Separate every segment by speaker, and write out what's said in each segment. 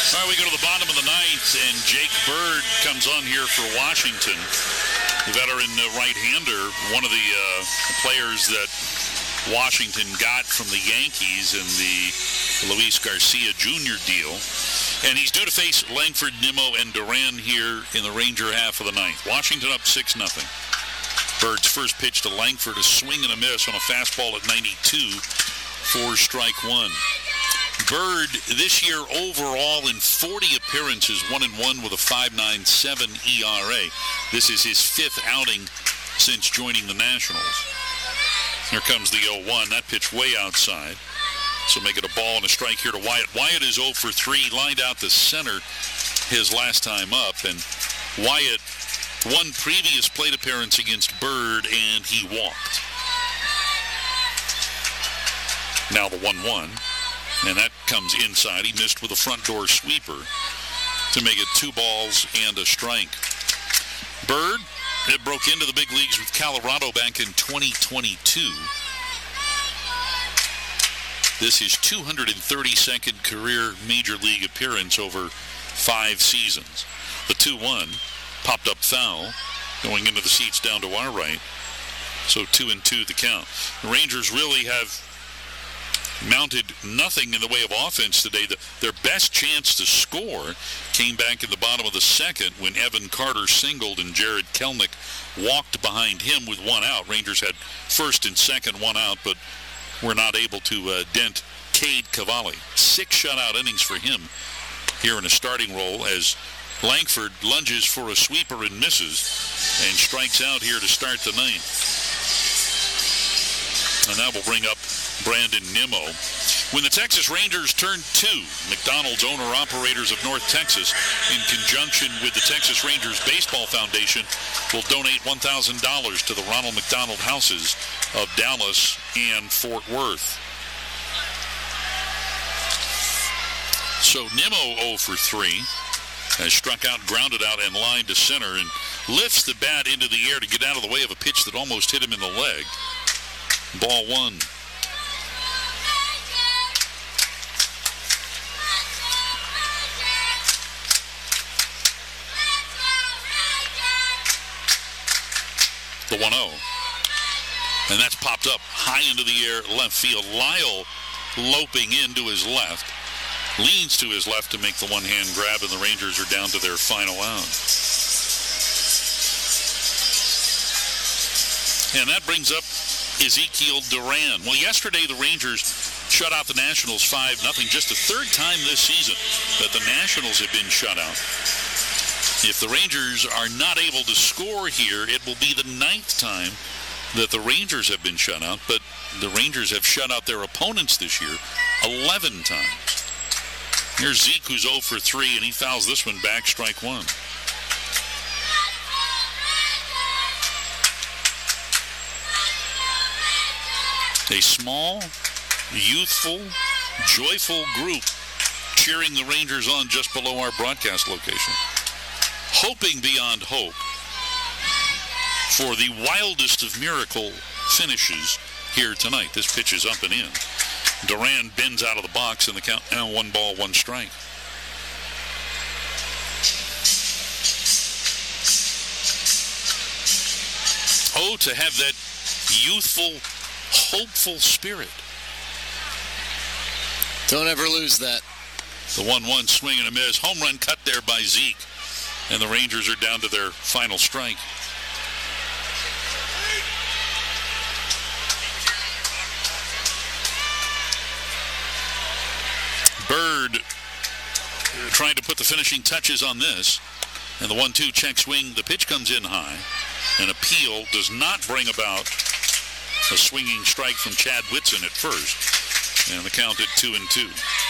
Speaker 1: All right, we go to the bottom of the ninth, and Jake Bird comes on here for Washington. The veteran right-hander, one of the players that Washington got from the Yankees in the Luis Garcia Jr. deal. And he's due to face Langford, Nimmo, and Duran here in the Ranger half of the ninth. Washington up 6-0. Bird's first pitch to Langford, a swing and a miss on a fastball at 92 for strike one. Bird this year overall in 40 appearances, 1-1 with a 5.97 ERA. This is his fifth outing since joining the Nationals. Here comes the 0-1. That pitch way outside. So make it a ball and a strike here to Wyatt. Wyatt is 0 for 3, lined out to center his last time up. And Wyatt, one previous plate appearance against Bird, and he walked. Now the 1-1. And that comes inside. He missed with a front door sweeper to make it 2 balls and a strike. Bird broke into the big leagues with Colorado back in 2022. This is 232nd career major league appearance over 5 seasons. The 2-1 popped up foul going into the seats down to our right. So 2-2 the count. The Rangers really have mounted nothing in the way of offense today. Their best chance to score came back in the bottom of the second when Evan Carter singled and Jared Kelnick walked behind him with 1 out. Rangers had first and second, 1 out, but were not able to dent Cade Cavalli. 6 shutout innings for him here in a starting role as Langford lunges for a sweeper and misses and strikes out here to start the ninth. And that will bring up Brandon Nimmo. When the Texas Rangers turn 2, McDonald's owner-operators of North Texas, in conjunction with the Texas Rangers Baseball Foundation, will donate $1,000 to the Ronald McDonald Houses of Dallas and Fort Worth. So Nimmo 0 for 3, has struck out, grounded out, and lined to center, and lifts the bat into the air to get out of the way of a pitch that almost hit him in the leg. Ball 1. The 1-0. And that's popped up high into the air left field. Lyle loping into his left. Leans to his left to make the one-hand grab, and the Rangers are down to their final out. And that brings up Ezekiel Duran. Well, yesterday the Rangers shut out the Nationals 5-0. Just the third time this season that the Nationals have been shut out. If the Rangers are not able to score here, it will be the 9th time that the Rangers have been shut out, but the Rangers have shut out their opponents this year 11 times. Here's Zeke, who's 0 for 3, and he fouls this one back, strike 1. A small, youthful, joyful group cheering the Rangers on just below our broadcast location. Hoping beyond hope for the wildest of miracle finishes here tonight. This pitch is up and in. Duran bends out of the box, and the count now 1 ball, 1 strike. Oh, to have that youthful, hopeful spirit.
Speaker 2: Don't ever lose that.
Speaker 1: The 1-1 swing and a miss. Home run cut there by Zeke. And the Rangers are down to their final strike. Bird trying to put the finishing touches on this. And the 1-2 check swing. The pitch comes in high. An appeal does not bring about a swinging strike from Chad Whitson at first. And the count at 2-2.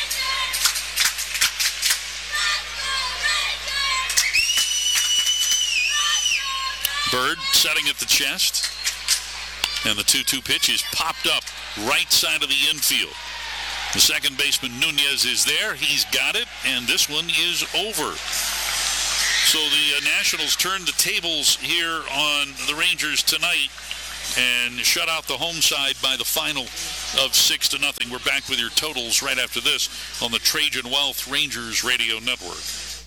Speaker 1: Bird setting at the chest. And the 2-2 pitch is popped up right side of the infield. The second baseman Nunez is there. He's got it. And this one is over. So the Nationals turn the tables here on the Rangers tonight and shut out the home side by the final of 6-0. We're back with your totals right after this on the Trajan Wealth Rangers Radio Network.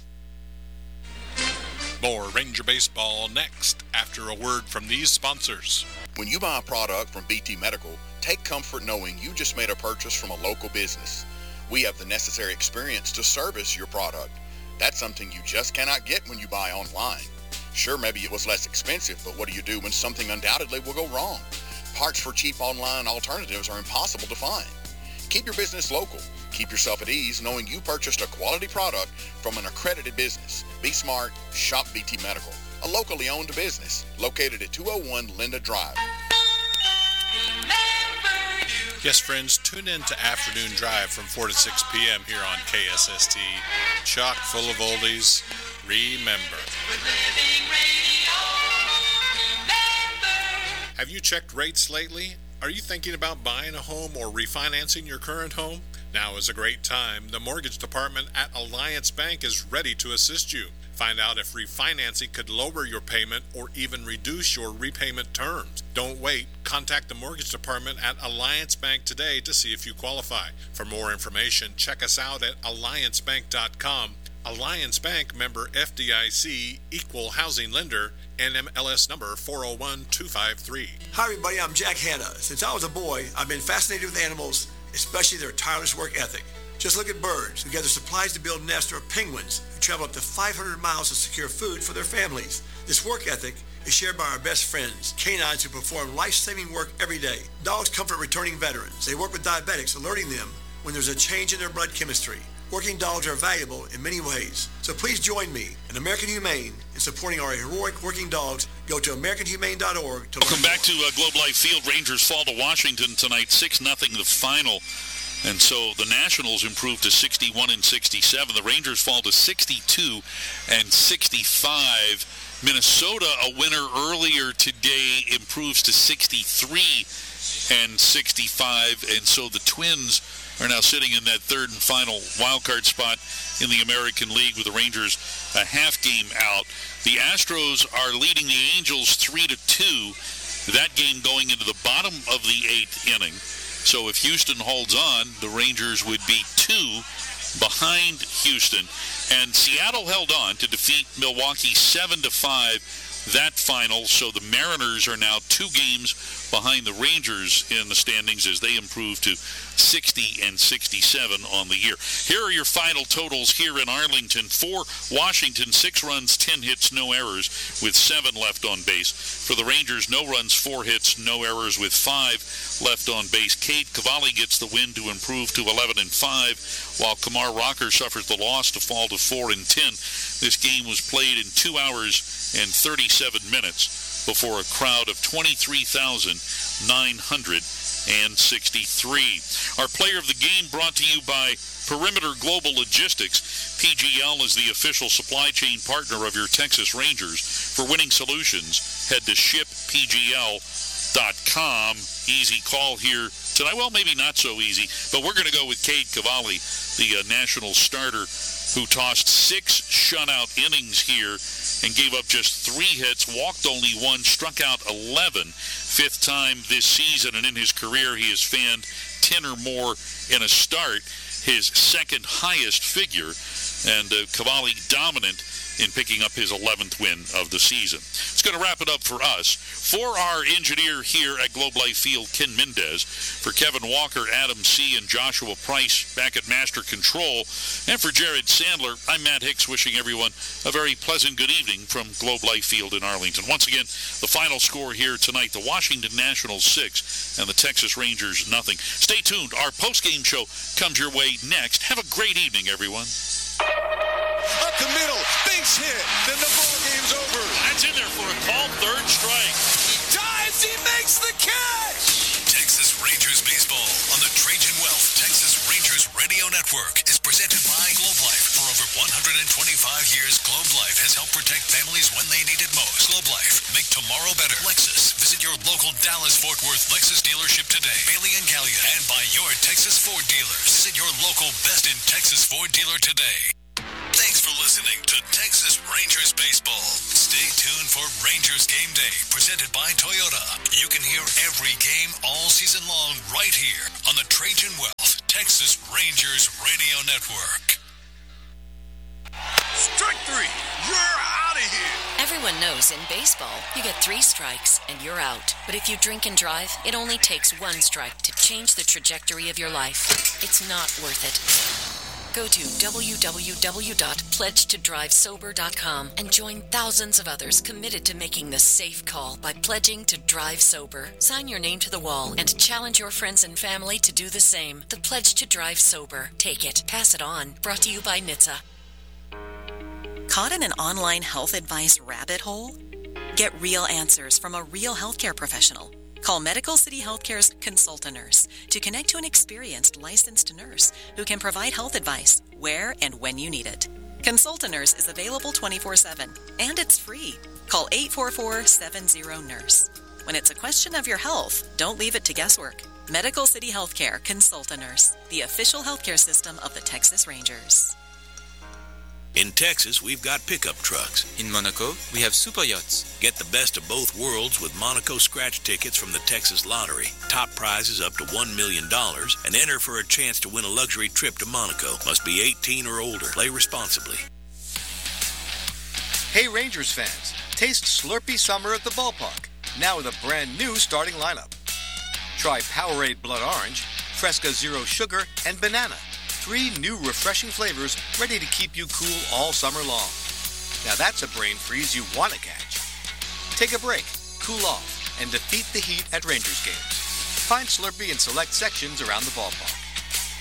Speaker 2: More Ranger Baseball next after a word from these sponsors.
Speaker 3: When you buy a product from BT Medical, take comfort knowing you just made a purchase from a local business. We have the necessary experience to service your product. That's something you just cannot get when you buy online. Sure, maybe it was less expensive, but what do you do when something undoubtedly will go wrong? Parts for cheap online alternatives are impossible to find. Keep your business local. Keep yourself at ease knowing you purchased a quality product from an accredited business. Be smart, shop BT Medical, a locally owned business located at 201 Linda Drive.
Speaker 2: Yes, friends, tune in to Afternoon Drive from 4 to 6 p.m. here on KSST. Chock full of oldies. Remember. Have you checked rates lately? Are you thinking about buying a home or refinancing your current home? Now is a great time. The mortgage department at Alliance Bank is ready to assist you. Find out if refinancing could lower your payment or even reduce your repayment terms. Don't wait. Contact the mortgage department at Alliance Bank today to see if you qualify. For more information, check us out at alliancebank.com. Alliance Bank, member FDIC, equal housing lender, NMLS number 401253.
Speaker 4: Hi everybody, I'm Jack Hanna. Since I was a boy, I've been fascinated with animals, especially their tireless work ethic. Just look at birds who gather supplies to build nests, or penguins who travel up to 500 miles to secure food for their families. This work ethic is shared by our best friends, canines who perform life-saving work every day. Dogs comfort returning veterans. They work with diabetics, alerting them when there's a change in their blood chemistry. Working dogs are valuable in many ways. So please join me and American Humane in supporting our heroic working dogs. Go to AmericanHumane.org to
Speaker 1: Welcome back to Globe Life Field. Rangers fall to Washington tonight, 6-0 the final. And so the Nationals improved to 61-67. The Rangers fall to 62-65. Minnesota, a winner earlier today, improves to 63-65. And so the Twins are now sitting in that third and final wildcard spot in the American League with the Rangers a half game out. The Astros are leading the Angels 3-2. That game going into the bottom of the eighth inning. So if Houston holds on, the Rangers would be 2 behind Houston. And Seattle held on to defeat Milwaukee 7-5 that final. So the Mariners are now 2 games behind the Rangers in the standings as they improve to 60-67 on the year. Here are your final totals here in Arlington. For Washington, 6 runs, 10 hits, no errors with 7 left on base. For the Rangers, no runs, 4 hits, no errors with 5 left on base. Cade Cavalli gets the win to improve to 11-5, while Kumar Rocker suffers the loss to fall to 4-10. This game was played in 2 hours and 37 minutes before a crowd of 23,963. Our player of the game brought to you by Perimeter Global Logistics. PGL is the official supply chain partner of your Texas Rangers. For winning solutions, head to shippgl.com. Easy call here tonight. Well, maybe not so easy, but we're going to go with Cade Cavalli, the national starter, who tossed 6 shutout innings here and gave up just 3 hits, walked only 1, struck out 11, 5th time this season, and in his career he has fanned 10 or more in a start, his second highest figure, and Cavalli dominant in picking up his 11th win of the season. It's going to wrap it up for us. For our engineer here at Globe Life Field, Ken Mendez, for Kevin Walker, Adam C., and Joshua Price back at Master Control, and for Jared Sandler, I'm Matt Hicks, wishing everyone a very pleasant good evening from Globe Life Field in Arlington. Once again, the final score here tonight, the Washington Nationals 6 and the Texas Rangers 0. Stay tuned. Our post-game show comes your way next. Have a great evening, everyone.
Speaker 5: Up the middle, base hit, then the ball game's over.
Speaker 1: That's in there for a called third strike.
Speaker 5: He dives, he makes the catch.
Speaker 6: Texas Rangers baseball on the Trajan Wealth Texas Rangers Radio Network is presented by Globe Life. For over 125 years, Globe Life has helped protect families when they need it most. Globe Life, make tomorrow better. Lexus, visit your local Dallas-Fort Worth Lexus dealership today. Bailey and Gallia, and by your Texas Ford dealers. Visit your local best in Texas Ford dealer today. Thanks for listening. listening to Texas Rangers Baseball. Stay tuned for Rangers Game Day, presented by Toyota. You can hear every game all season long right here on the Trajan Wealth Texas Rangers Radio Network.
Speaker 5: Strike three. You're out of here.
Speaker 7: Everyone knows in baseball, you get 3 strikes and you're out. But if you drink and drive, it only takes 1 strike to change the trajectory of your life. It's not worth it. Go to www.pledgetodrivesober.com and join thousands of others committed to making the safe call by pledging to drive sober. Sign your name to the wall and challenge your friends and family to do the same. The Pledge to Drive Sober. Take it. Pass it on. Brought to you by NHTSA.
Speaker 8: Caught in an online health advice rabbit hole? Get real answers from a real healthcare professional. Call Medical City Healthcare's Consultant Nurse to connect to an experienced licensed nurse who can provide health advice where and when you need it. Consultant Nurse is available 24/7 and it's free. Call 844-70-NURSE. When it's a question of your health, don't leave it to guesswork. Medical City Healthcare Consultant Nurse, the official healthcare system of the Texas Rangers.
Speaker 9: In Texas, we've got pickup trucks.
Speaker 10: In Monaco, we have super yachts.
Speaker 9: Get the best of both worlds with Monaco scratch tickets from the Texas Lottery. Top prizes up to $1 million and enter for a chance to win a luxury trip to Monaco. Must be 18 or older. Play responsibly.
Speaker 11: Hey Rangers fans, taste Slurpee Summer at the ballpark. Now with a brand new starting lineup. Try Powerade Blood Orange, Fresca Zero Sugar, and Banana. 3 new refreshing flavors ready to keep you cool all summer long. Now that's a brain freeze you want to catch. Take a break, cool off, and defeat the heat at Rangers games. Find Slurpee in select sections around the ballpark.